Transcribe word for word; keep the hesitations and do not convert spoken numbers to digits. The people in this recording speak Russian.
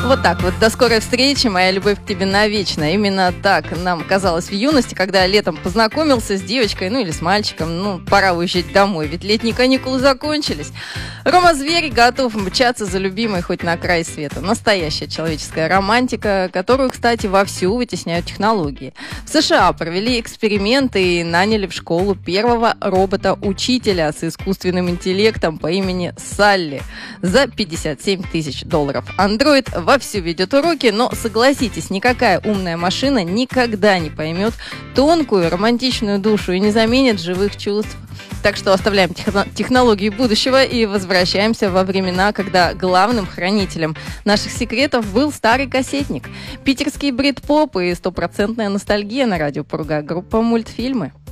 Вот так вот. До скорой встречи, моя любовь к тебе навечно. Именно так нам казалось в юности, когда летом познакомился с девочкой, ну или с мальчиком. Ну, пора уезжать домой, ведь летние каникулы закончились. Рома Зверь готов мчаться за любимой хоть на край света. Настоящая человеческая романтика, которую, кстати, вовсю вытесняют технологии. В США провели эксперименты и наняли в школу первого робота-учителя с искусственным интеллектом по имени Салли за пятьдесят семь тысяч долларов. Андроид вовсю ведет уроки, но, согласитесь, никакая умная машина никогда не поймет тонкую романтичную душу и не заменит живых чувств. Так что оставляем технологии будущего и возвращаемся во времена, когда главным хранителем наших секретов был старый кассетник. Питерский брит-поп и стопроцентная ностальгия на радио Пурга. Группа «Мультфильмы».